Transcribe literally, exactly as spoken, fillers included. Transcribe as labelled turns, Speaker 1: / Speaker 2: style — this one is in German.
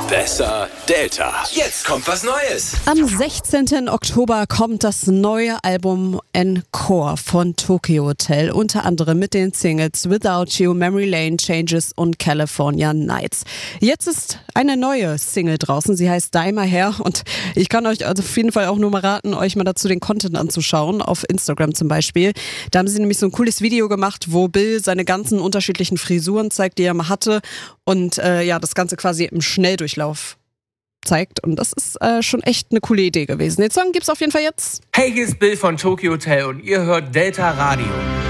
Speaker 1: Besser Delta. Jetzt kommt was Neues.
Speaker 2: Am sechzehnten Oktober kommt das neue Album Encore von Tokio Hotel. Unter anderem mit den Singles Without You, Memory Lane, Changes und California Nights. Jetzt ist eine neue Single draußen. Sie heißt Dye My Hair. Und ich kann euch also auf jeden Fall auch nur mal raten, euch mal dazu den Content anzuschauen. Auf Instagram zum Beispiel. Da haben sie nämlich so ein cooles Video gemacht, wo Bill seine ganzen unterschiedlichen Frisuren zeigt, die er mal hatte. Und äh, ja, das Ganze quasi im Schnelldurchlauf zeigt. Und das ist äh, schon echt eine coole Idee gewesen. Den Song gibt's auf jeden Fall jetzt.
Speaker 3: Hey, hier ist Bill von Tokio Hotel und ihr hört Delta Radio.